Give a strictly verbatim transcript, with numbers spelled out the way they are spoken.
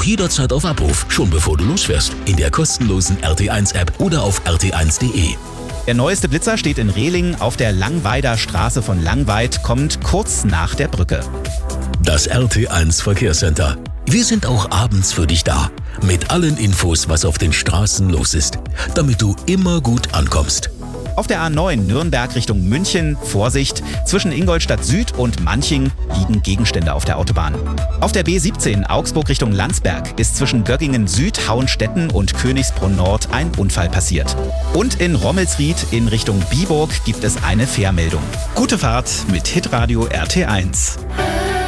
jederzeit auf Abruf, schon bevor du losfährst. In der kostenlosen R T eins App oder auf r t eins punkt d e. Der neueste Blitzer steht in Rehling auf der Langweider Straße von Langweid, kommt kurz nach der Brücke. Das R T eins Verkehrscenter. Wir sind auch abends für dich da. Mit allen Infos, was auf den Straßen los ist. Damit du immer gut ankommst. Auf der A neun Nürnberg Richtung München, Vorsicht, zwischen Ingolstadt Süd und Manching liegen Gegenstände auf der Autobahn. Auf der B siebzehn Augsburg Richtung Landsberg ist zwischen Göggingen Süd, Hauenstetten und Königsbrunn Nord ein Unfall passiert. Und in Rommelsried in Richtung Biburg gibt es eine Fährmeldung. Gute Fahrt mit Hitradio R T eins.